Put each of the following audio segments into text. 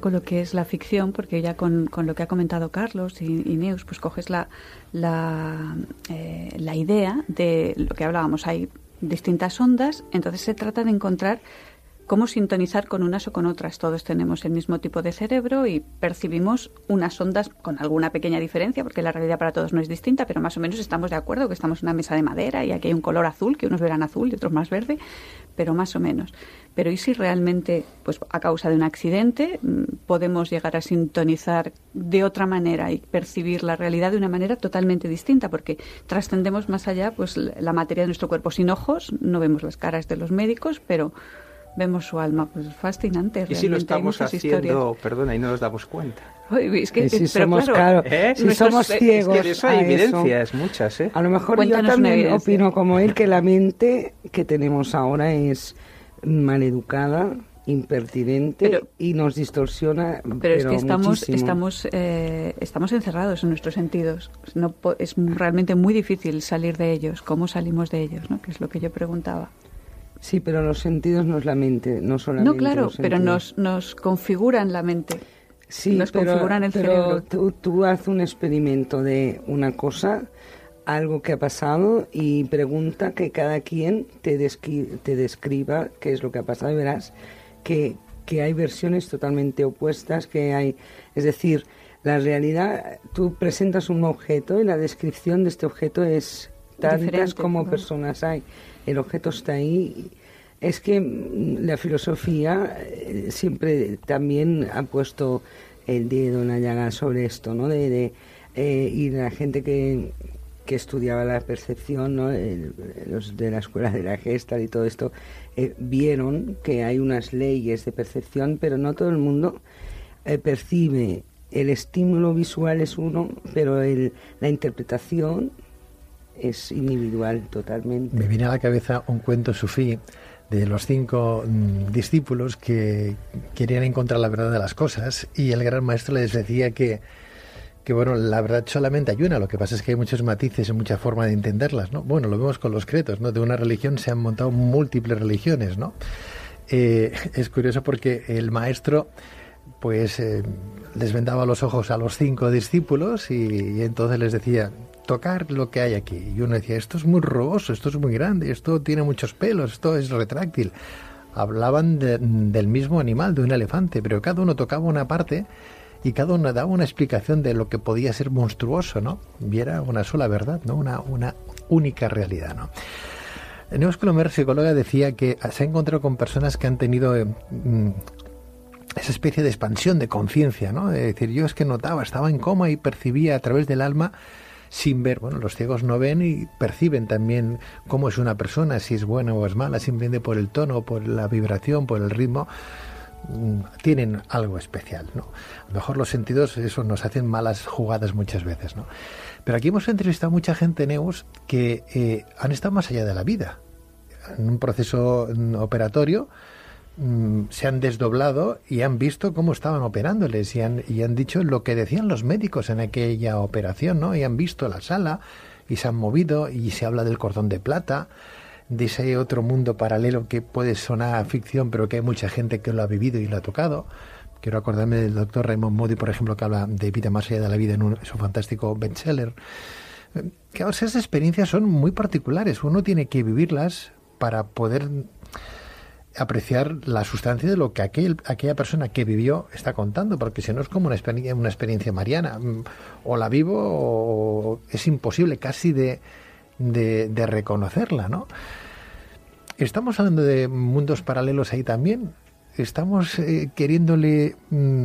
poco lo que es la ficción, porque ya con lo que ha comentado Carlos y Neus, pues coges la idea de lo que hablábamos. Hay distintas ondas, entonces se trata de encontrar cómo sintonizar con unas o con otras. Todos tenemos el mismo tipo de cerebro y percibimos unas ondas con alguna pequeña diferencia, porque la realidad para todos no es distinta, pero más o menos estamos de acuerdo que estamos en una mesa de madera y aquí hay un color azul, que unos verán azul y otros más verde, pero más o menos. Pero ¿y si realmente, pues a causa de un accidente, podemos llegar a sintonizar de otra manera y percibir la realidad de una manera totalmente distinta? Porque trascendemos más allá, pues la materia de nuestro cuerpo. Sin ojos no vemos las caras de los médicos, pero vemos su alma. Pues fascinante. ¿Y si lo estamos haciendo, perdona, y no nos damos cuenta? Uy, es que, si pero somos, claro, si somos ciegos, es que de eso hay evidencias muchas, ¿eh? A lo mejor Cuéntanos, yo también opino como él, que la mente que tenemos ahora es maleducada, impertinente, y nos distorsiona. Pero es que estamos encerrados en nuestros sentidos. Es realmente muy difícil salir de ellos. ¿Cómo salimos de ellos? ¿No? Que es lo que yo preguntaba. Sí, pero los sentidos no es la mente, no solamente. No, claro, pero nos configuran la mente. Sí, nos configuran el cerebro. Tú haz un experimento de una cosa, algo que ha pasado, y pregunta que cada quien te describa qué es lo que ha pasado, y verás que hay versiones totalmente opuestas, es decir, la realidad, tú presentas un objeto y la descripción de este objeto es tantas diferente, como personas hay. El objeto está ahí. Es que la filosofía siempre también ha puesto el dedo en la llaga sobre esto, ¿no? Y la gente que estudiaba la percepción, ¿no? Los de la escuela de la Gestalt y todo esto, vieron que hay unas leyes de percepción, pero no todo el mundo percibe. El estímulo visual es uno, pero la interpretación es individual totalmente. Me viene a la cabeza un cuento sufí de los 5 discípulos que querían encontrar la verdad de las cosas, y el gran maestro les decía que bueno, la verdad solamente hay una, lo que pasa es que hay muchos matices y mucha forma de entenderlas, ¿no? Bueno, lo vemos con los credos, ¿no? De una religión se han montado múltiples religiones, ¿no? Es curioso porque el maestro pues les vendaba los ojos a los 5 discípulos y entonces les decía: tocar lo que hay aquí. Y uno decía: esto es muy rugoso, esto es muy grande, esto tiene muchos pelos, esto es retráctil. Hablaban del mismo animal, de un elefante, pero cada uno tocaba una parte y cada uno daba una explicación de lo que podía ser monstruoso, ¿no? Y era una sola verdad, ¿no? Una única realidad, ¿no? Neus Colomer, psicóloga, decía que se ha encontrado con personas que han tenido esa especie de expansión de conciencia, ¿no? Es decir, yo es que notaba, estaba en coma y percibía a través del alma sin ver. Bueno, los ciegos no ven y perciben también cómo es una persona, si es buena o es mala, simplemente por el tono, por la vibración, por el ritmo. Tienen algo especial, ¿no? A lo mejor los sentidos, eso, nos hacen malas jugadas muchas veces, ¿no? Pero aquí hemos entrevistado a mucha gente, Neus, que han estado más allá de la vida. En un proceso operatorio se han desdoblado y han visto cómo estaban operándoles y han dicho lo que decían los médicos en aquella operación, ¿no? Y han visto la sala y se han movido, y se habla del cordón de plata, de ese otro mundo paralelo que puede sonar a ficción, pero que hay mucha gente que lo ha vivido y lo ha tocado. Quiero acordarme del doctor Raymond Moody, por ejemplo, que habla de vida más allá de la vida en su fantástico bestseller. Claro, esas experiencias son muy particulares. Uno tiene que vivirlas para poder apreciar la sustancia de lo que aquella persona que vivió está contando, porque si no es como una experiencia mariana. O la vivo o es imposible casi de reconocerla, ¿no? Estamos hablando de mundos paralelos ahí también. Estamos queriéndole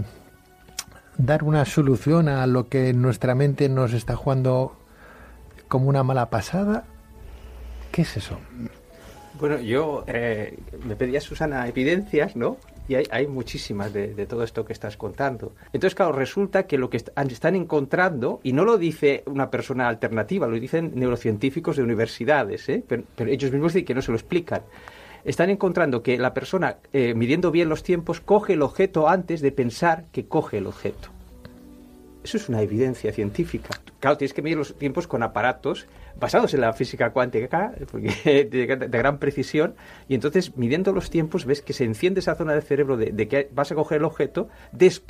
dar una solución a lo que nuestra mente nos está jugando como una mala pasada. ¿Qué es eso? Bueno, yo me pedía, Susana, evidencias, ¿no? Y hay muchísimas de todo esto que estás contando. Entonces, claro, resulta que lo que están encontrando, y no lo dice una persona alternativa, lo dicen neurocientíficos de universidades, pero ellos mismos dicen que no se lo explican. Están encontrando que la persona, midiendo bien los tiempos, coge el objeto antes de pensar que coge el objeto. Eso es una evidencia científica. Claro, tienes que medir los tiempos con aparatos basados en la física cuántica, porque de gran precisión, y entonces, midiendo los tiempos, ves que se enciende esa zona del cerebro de que vas a coger el objeto después